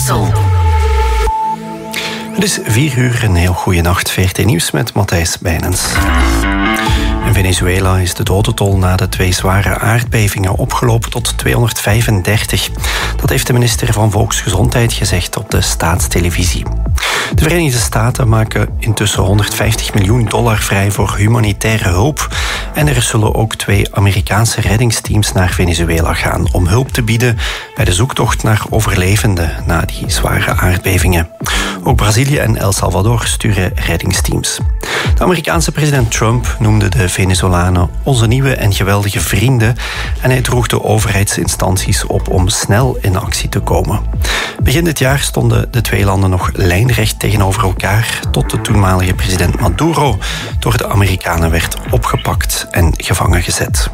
Brussel. Het is 4:00, een heel goede nacht. VRT Nieuws met Matthijs Bijnens. In Venezuela is de dodentol na de 2 zware aardbevingen opgelopen tot 235. Dat heeft de minister van Volksgezondheid gezegd op de staatstelevisie. De Verenigde Staten maken intussen $150 miljoen vrij voor humanitaire hulp. En er zullen ook 2 Amerikaanse reddingsteams naar Venezuela gaan om hulp te bieden bij de zoektocht naar overlevenden na die zware aardbevingen. Ook Brazilië en El Salvador sturen reddingsteams. De Amerikaanse president Trump noemde de Venezolanen onze nieuwe en geweldige vrienden en hij droeg de overheidsinstanties op om snel in actie te komen. Begin dit jaar stonden de 2 landen nog lijnrecht tegenover elkaar tot de toenmalige president Maduro door de Amerikanen werd opgepakt en gevangen gezet.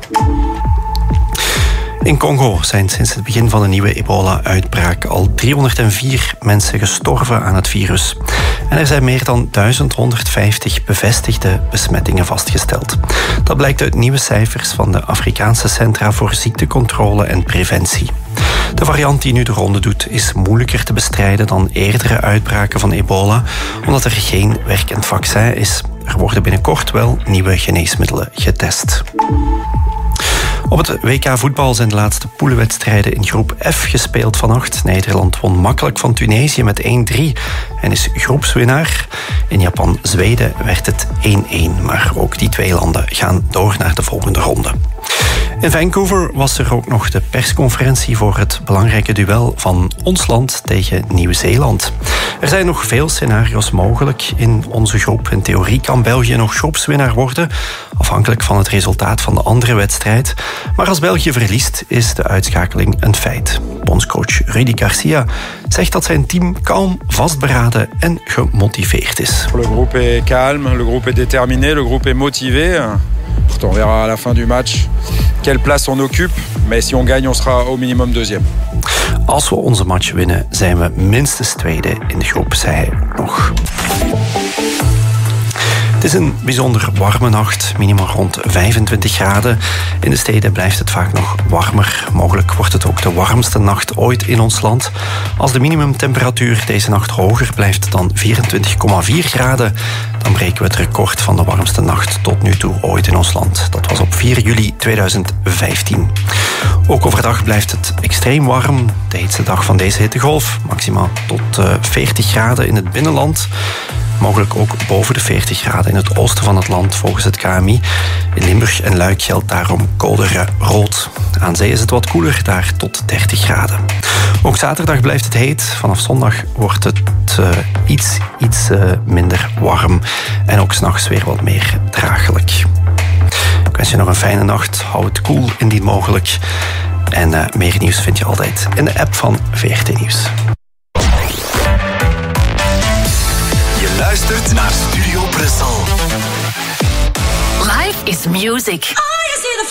In Congo zijn sinds het begin van de nieuwe ebola-uitbraak al 304 mensen gestorven aan het virus. En er zijn meer dan 1150 bevestigde besmettingen vastgesteld. Dat blijkt uit nieuwe cijfers van de Afrikaanse Centra voor Ziektecontrole en Preventie. De variant die nu de ronde doet is moeilijker te bestrijden dan eerdere uitbraken van ebola, omdat er geen werkend vaccin is. Er worden binnenkort wel nieuwe geneesmiddelen getest. Op het WK voetbal zijn de laatste poelenwedstrijden in groep F gespeeld vannacht. Nederland won makkelijk van Tunesië met 1-3 en is groepswinnaar. In Japan-Zweden werd het 1-1, maar ook die 2 landen gaan door naar de volgende ronde. In Vancouver was er ook nog de persconferentie voor het belangrijke duel van ons land tegen Nieuw-Zeeland. Er zijn nog veel scenario's mogelijk in onze groep. In theorie kan België nog groepswinnaar worden, afhankelijk van het resultaat van de andere wedstrijd. Maar als België verliest, is de uitschakeling een feit. Bondscoach Rudy Garcia zegt dat zijn team kalm, vastberaden en gemotiveerd is. Le groupe est calme, le groupe est déterminé, le groupe est motivé. On verra à la fin du match quelle place on occupe. Mais si on gagne, on sera au minimum 2e. Als we onze match winnen, zijn we minstens 2e in de groep, zei hij nog. Het is een bijzonder warme nacht, minimaal rond 25 graden. In de steden blijft het vaak nog warmer. Mogelijk wordt het ook de warmste nacht ooit in ons land. Als de minimumtemperatuur deze nacht hoger blijft dan 24,4 graden... dan breken we het record van de warmste nacht tot nu toe ooit in ons land. Dat was op 4 juli 2015. Ook overdag blijft het extreem warm. De heetste dag van deze hittegolf, maximaal tot 40 graden in het binnenland... Mogelijk ook boven de 40 graden in het oosten van het land volgens het KMI. In Limburg en Luik geldt daarom code rood. Aan zee is het wat koeler, daar tot 30 graden. Ook zaterdag blijft het heet. Vanaf zondag wordt het iets minder warm. En ook 's nachts weer wat meer draaglijk. Ik wens je nog een fijne nacht. Hou het koel indien mogelijk. En meer nieuws vind je altijd in de app van VRT Nieuws. Luistert naar Studio Brussel. Life is music.